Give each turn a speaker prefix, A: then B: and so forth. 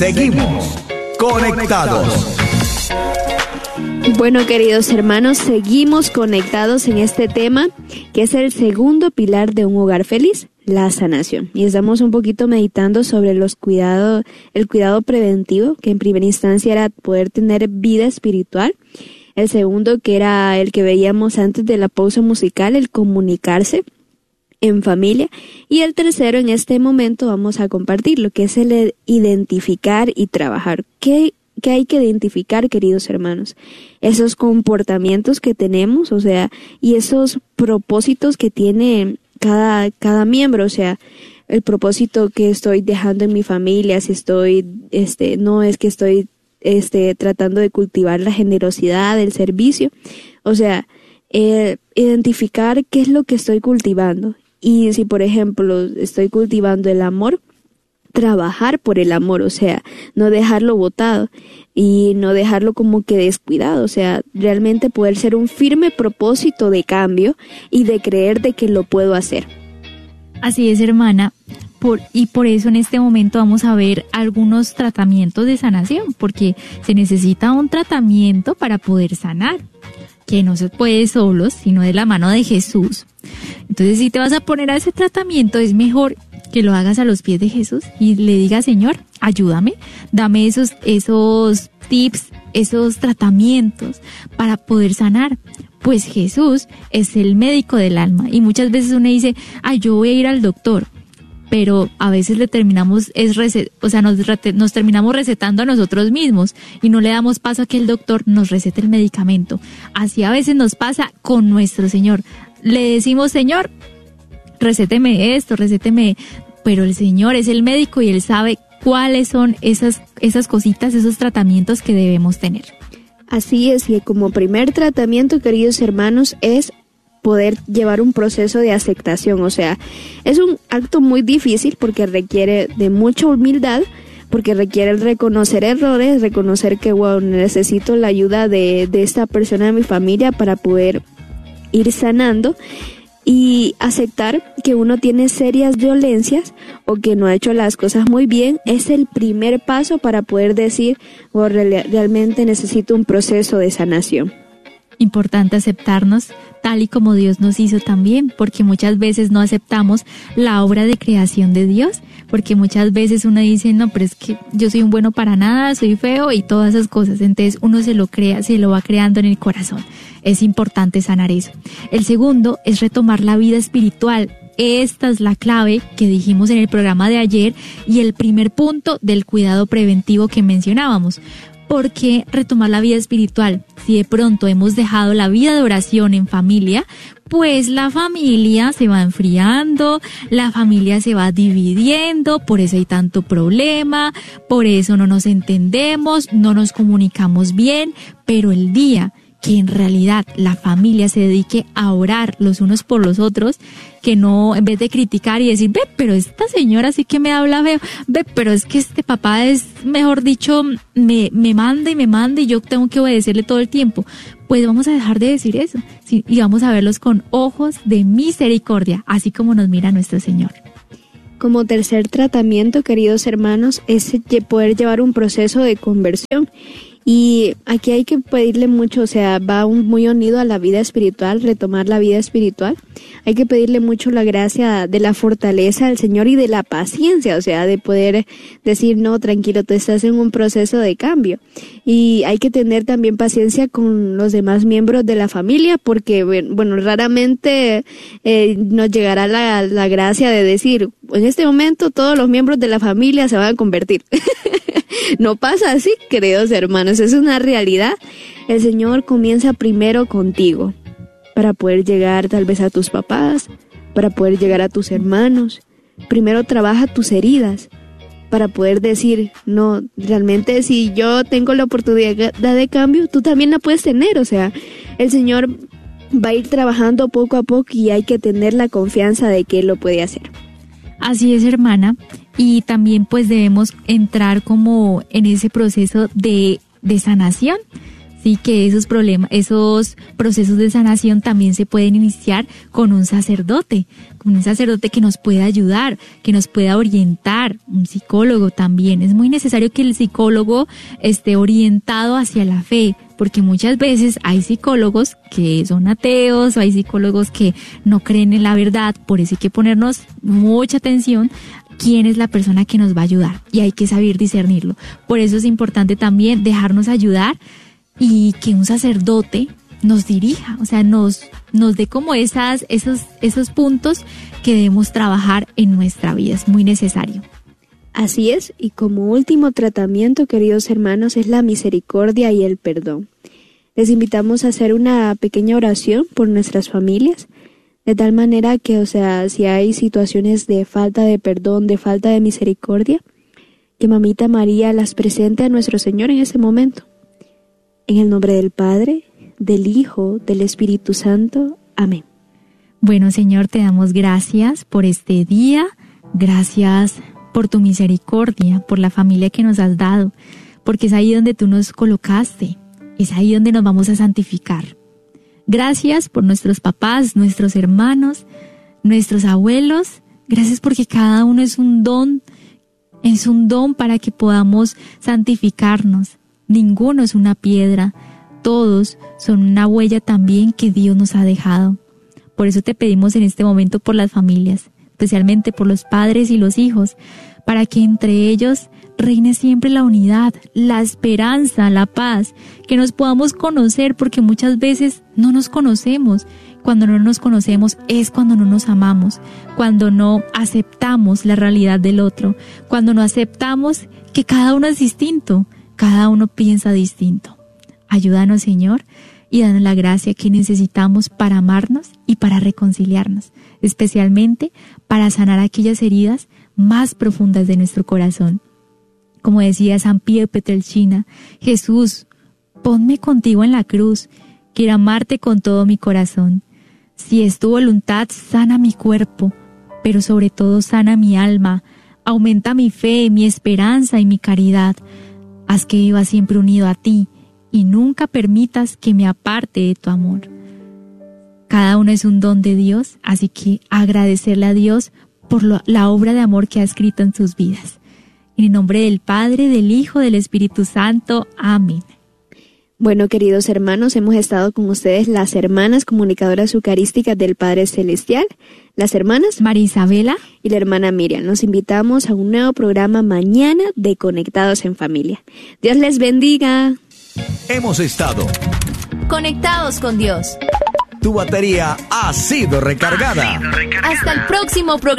A: Seguimos conectados.
B: Bueno, queridos hermanos, seguimos conectados en este tema que es el segundo pilar de un hogar feliz, la sanación. Y estamos un poquito meditando sobre el cuidado preventivo, que en primera instancia era poder tener vida espiritual. El segundo, que era el que veíamos antes de la pausa musical, el comunicarse en familia. Y el tercero, en este momento vamos a compartir lo que es el identificar y trabajar. ¿Qué hay que identificar, queridos hermanos? Esos comportamientos que tenemos, y esos propósitos que tiene cada miembro, el propósito que estoy dejando en mi familia, si estoy, no es que estoy, tratando de cultivar la generosidad, el servicio, identificar qué es lo que estoy cultivando. Y si, por ejemplo, estoy cultivando el amor, trabajar por el amor, no dejarlo botado y no dejarlo como que descuidado, realmente poder ser un firme propósito de cambio y de creer de que lo puedo hacer.
C: Así es, hermana, por eso en este momento vamos a ver algunos tratamientos de sanación, porque se necesita un tratamiento para poder sanar, que no se puede solo, sino de la mano de Jesús. Entonces, si te vas a poner a ese tratamiento, es mejor que lo hagas a los pies de Jesús y le digas: Señor, ayúdame, dame esos tips, esos tratamientos para poder sanar. Pues Jesús es el médico del alma, y muchas veces uno dice: yo voy a ir al doctor, pero a veces nos terminamos recetando a nosotros mismos y no le damos paso a que el doctor nos recete el medicamento. Así a veces nos pasa con nuestro Señor. Le decimos: Señor, recéteme esto, pero el Señor es el médico y Él sabe cuáles son esas cositas, esos tratamientos que debemos tener.
B: Así es, y como primer tratamiento, queridos hermanos, es poder llevar un proceso de aceptación. Es un acto muy difícil porque requiere de mucha humildad, porque requiere reconocer errores, reconocer que necesito la ayuda de esta persona de mi familia para poder ir sanando, y aceptar que uno tiene serias dolencias o que no ha hecho las cosas muy bien es el primer paso para poder decir: realmente necesito un proceso de sanación.
C: Importante aceptarnos tal y como Dios nos hizo también, porque muchas veces no aceptamos la obra de creación de Dios, porque muchas veces uno dice: no, pero es que yo soy un bueno para nada, soy feo y todas esas cosas. Entonces uno se lo va creando en el corazón. Es importante sanar eso. El segundo es retomar la vida espiritual. Esta es la clave que dijimos en el programa de ayer y el primer punto del cuidado preventivo que mencionábamos. ¿Por qué retomar la vida espiritual? Si de pronto hemos dejado la vida de oración en familia, pues la familia se va enfriando, la familia se va dividiendo, por eso hay tanto problema, por eso no nos entendemos, no nos comunicamos bien, pero el día que en realidad la familia se dedique a orar los unos por los otros, que no, en vez de criticar y decir: pero esta señora sí que me habla feo, pero es que este papá es, mejor dicho, me manda y yo tengo que obedecerle todo el tiempo. Pues vamos a dejar de decir eso, ¿sí? Y vamos a verlos con ojos de misericordia, así como nos mira nuestro Señor.
B: Como tercer tratamiento, queridos hermanos, es poder llevar un proceso de conversión. Y aquí hay que pedirle mucho, va muy unido a la vida espiritual, retomar la vida espiritual. Hay que pedirle mucho la gracia de la fortaleza del Señor y de la paciencia, de poder decir: no, tranquilo, tú estás en un proceso de cambio. Y hay que tener también paciencia con los demás miembros de la familia, porque, raramente nos llegará la gracia de decir: en este momento todos los miembros de la familia se van a convertir. No pasa así, queridos hermanos, es una realidad. El Señor comienza primero contigo, para poder llegar tal vez a tus papás, para poder llegar a tus hermanos. Primero trabaja tus heridas, para poder decir: no, realmente si yo tengo la oportunidad de cambio, tú también la puedes tener. El Señor va a ir trabajando poco a poco y hay que tener la confianza de que Él lo puede hacer.
C: Así es, hermana, y también pues debemos entrar como en ese proceso de sanación, Sí, que esos procesos de sanación también se pueden iniciar con un sacerdote que nos pueda ayudar, que nos pueda orientar, un psicólogo también. Es muy necesario que el psicólogo esté orientado hacia la fe, porque muchas veces hay psicólogos que son ateos, o hay psicólogos que no creen en la verdad. Por eso hay que ponernos mucha atención quién es la persona que nos va a ayudar, y hay que saber discernirlo. Por eso es importante también dejarnos ayudar y que un sacerdote nos dirija, o sea, nos dé como esos puntos que debemos trabajar en nuestra vida. Es muy necesario.
B: Así es, y como último tratamiento, queridos hermanos, es la misericordia y el perdón. Les invitamos a hacer una pequeña oración por nuestras familias, de tal manera que, o sea, si hay situaciones de falta de perdón, de falta de misericordia, que Mamita María las presente a nuestro Señor en ese momento. En el nombre del Padre, del Hijo, del Espíritu Santo. Amén.
C: Bueno, Señor, te damos gracias por este día, gracias por tu misericordia, por la familia que nos has dado, porque es ahí donde tú nos colocaste, es ahí donde nos vamos a santificar. Gracias por nuestros papás, nuestros hermanos, nuestros abuelos. Gracias porque cada uno es un don para que podamos santificarnos. Ninguno es una piedra, todos son una huella también que Dios nos ha dejado. Por eso te pedimos en este momento por las familias, especialmente por los padres y los hijos, para que entre ellos reine siempre la unidad, la esperanza, la paz, que nos podamos conocer, porque muchas veces no nos conocemos. Cuando no nos conocemos es cuando no nos amamos, cuando no aceptamos la realidad del otro, cuando no aceptamos que cada uno es distinto, cada uno piensa distinto. Ayúdanos, Señor, y danos la gracia que necesitamos para amarnos y para reconciliarnos, especialmente para sanar aquellas heridas más profundas de nuestro corazón. Como decía San Pío Petrelcina, Jesús, ponme contigo en la cruz, quiero amarte con todo mi corazón. Si es tu voluntad, sana mi cuerpo, pero sobre todo sana mi alma, aumenta mi fe, mi esperanza y mi caridad. Haz que viva siempre unido a ti y nunca permitas que me aparte de tu amor. Cada uno es un don de Dios, así que agradecerle a Dios por la obra de amor que ha escrito en sus vidas. En el nombre del Padre, del Hijo, del Espíritu Santo. Amén.
B: Bueno, queridos hermanos, hemos estado con ustedes las hermanas comunicadoras eucarísticas del Padre Celestial, las hermanas
C: María Isabela
B: y la hermana Miriam. Los invitamos a un nuevo programa mañana de Conectados en Familia. Dios les bendiga.
A: Hemos estado
D: conectados con Dios.
A: Tu batería ha sido recargada.
D: Hasta el próximo programa.